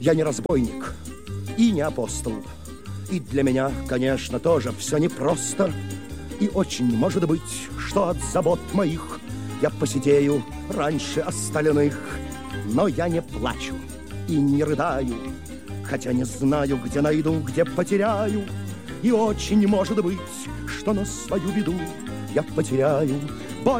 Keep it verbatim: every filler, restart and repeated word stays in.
Я не разбойник и не апостол. И для меня, конечно, тоже все непросто. И очень может быть, что от забот моих я посидею раньше остальных. Но я не плачу и не рыдаю, хотя не знаю, где найду, где потеряю. И очень может быть, что на свою беду я потеряю